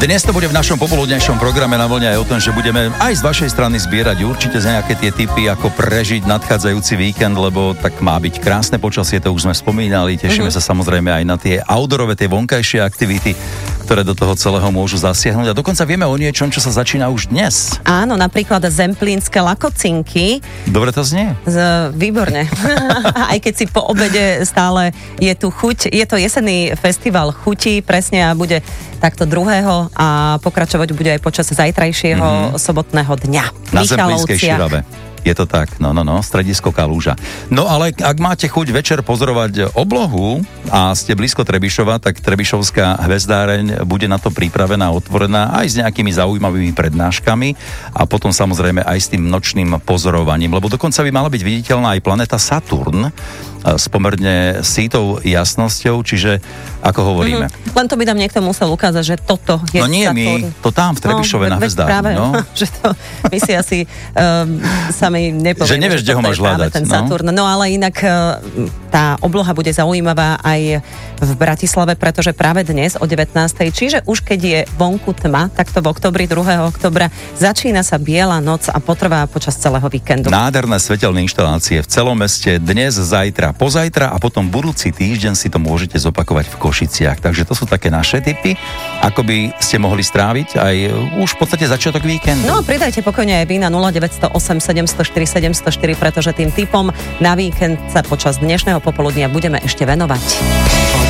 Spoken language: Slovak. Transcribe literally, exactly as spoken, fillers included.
Dnes to bude v našom popoludnejšom programe Na vlne aj o tom, že budeme aj z vašej strany zbierať určite za nejaké tie tipy, ako prežiť nadchádzajúci víkend, lebo tak má byť krásne počasie, to už sme spomínali. Tešíme uh-huh. sa samozrejme aj na tie outdoorové, tie vonkajšie aktivity, ktoré do toho celého môžu zasiahnuť. A dokonca vieme o niečom, čo sa začína už dnes. Áno, napríklad zemplínske lakocinky. Dobre to znie. Z, výborne. Aj keď si po obede stále je tu chuť. Je to jesenný festival chutí, presne, a bude takto druhého a pokračovať bude aj počas zajtrajšieho mm-hmm. sobotného dňa. Na Zemplínskej Širave. Je to tak, no, no, no, stredisko Kalúža. No ale ak máte chuť večer pozorovať oblohu a ste blízko Trebišova, tak Trebišovská hvezdáreň bude na to pripravená, otvorená aj s nejakými zaujímavými prednáškami a potom samozrejme aj s tým nočným pozorovaním, lebo dokonca by mala byť viditeľná aj planéta Saturn s pomerne sítou jasnosťou, čiže ako hovoríme. Mm-hmm. Len to by tam niekto musel ukázať, že toto je No nie Saturn. my, to tam v Trebišove no, na hvezdárni. No. Že to, my si asi um, sami nepovieme, že nevieš, kde ho máš hľadať. Ten Saturn. No. no ale inak tá obloha bude zaujímavá aj v Bratislave, pretože práve dnes o devätnástej, čiže už keď je vonku tma, takto v oktobri, druhého októbra, začína sa biela noc a potrvá počas celého víkendu. Nádherné svetelné inštalácie v celom meste dnes, zajtra, pozajtra a potom budúci týždeň si to môžete zopakovať v Košiciach. Takže to sú také naše tipy, ako by ste mohli stráviť aj už v podstate začiatok víkendu. No pridajte pokojne aj vy na nula deväť nula osem sedem nula štyri sedem nula štyri, pretože tým tipom na víkend sa počas dnešného popoludnia budeme ešte venovať.